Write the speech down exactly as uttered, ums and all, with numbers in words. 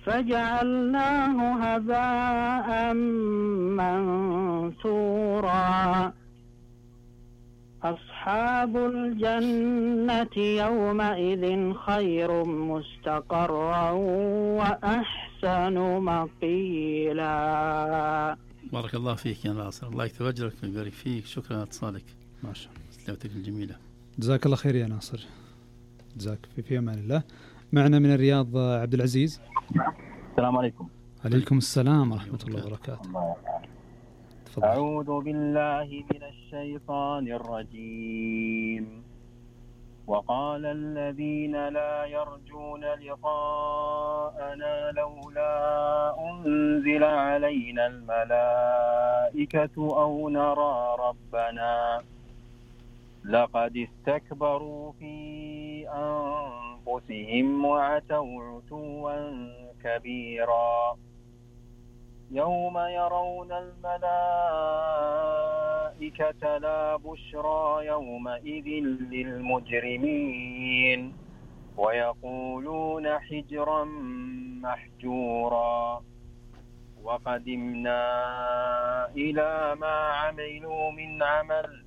فجعلناه هباء منثورا. أصحاب الجنة يومئذ خير مستقرا وأحسن مقيلا. بارك الله فيك يا ناصر، الله يكتب أجرك ويبارك فيك. شكرا على اتصالك، ما شاء الله، سلامتك الجميلة. جزاك الله خير يا ناصر، جزاك في, في أمان الله. معنا من الرياض عبد العزيز. السلام عليكم. عليكم السلام ورحمة الله وبركاته. تفضل. أعوذ بالله من الشيطان الرجيم. وقال الذين لا يرجون لقاءنا لولا أنزل علينا الملائكة أو نرى ربنا لقد استكبروا في أنفسهم وعتوا عتوا كبيرا. يوم يرون الملائكة لا بشرى يومئذ للمجرمين ويقولون حجرا محجورا. وقدمنا إلى ما عملوا من عمل